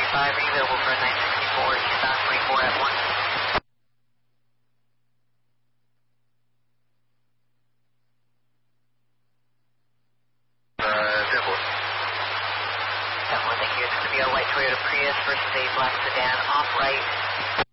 5, are you available for a 964 eastbound 24 at 1? That one, thank you. It's going to be a white Toyota Prius versus a black sedan off-right.